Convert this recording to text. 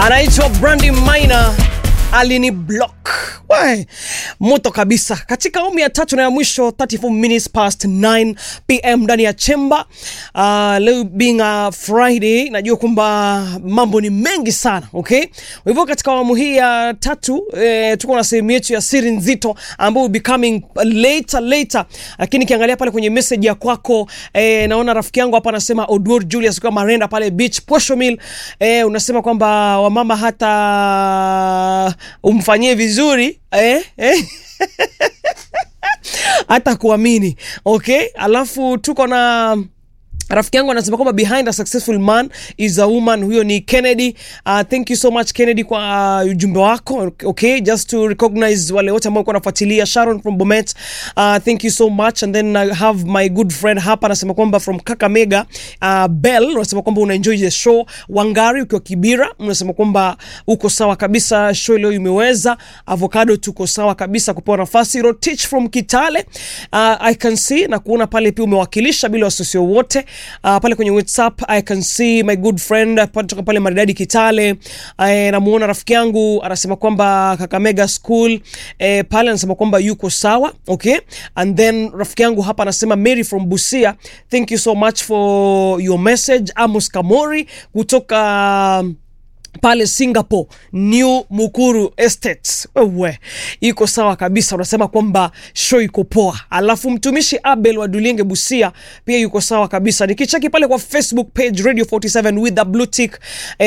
anaitwa Brandy Maina alini block. Why? Moto kabisa. Katika awamu ya tatu na ya mwisho 34 minutes past 9 PM ndani ya Chemba. Leo being a Friday, najua kwamba mambo ni mengi sana, okay? Hivyo katika awamu hii ya tatu tuko na sehemu yetu ya siri nzito ambayo will be coming later. Lakini kiangalia pale kwenye message ya kwako, naona rafiki yangu hapa anasema Odwor Julius kwa Marenda pale beach Posho Mill, unasema kwamba wamama hata umfanyie vizuri hata kuamini, okay? Alafu tuko na rafiki yangu anasema kwamba behind a successful man is a woman. Huyo ni Kennedy. Thank you so much Kennedy kwa ujumbe wako, okay? Just to recognize wale wote ambao wanafuatilia. Sharon from Bomet, thank you so much. And then I have my good friend hapa anasema kwamba from Kakamega, Bell, anasema kwamba una enjoy the show. Wangari ukiwa Kibira unasema kwamba uko sawa kabisa, show leo imeweza. Avocado tuko sawa kabisa kupewa nafasi. Rotich from Kitale, I can see na kuona pale pia umewakilisha bila wasosio wote. Pale kwenye WhatsApp I can see my good friend kutoka pale Maridadi Kitale. Namuona rafiki yangu anasema kwamba Kakamega School pale anasema kwamba yuko sawa, okay? And then rafiki yangu hapa anasema Mary from Busia, thank you so much for your message. Amos Kamori kutoka pale Singapore New Mukuru Estates, wewe iko sawa kabisa, unasema kwamba show iko poa. Alafu mtumishi Abel wa Dulenge Busia pia yuko sawa kabisa. Nikicheki pale kwa Facebook page Radio 47 with the blue tick,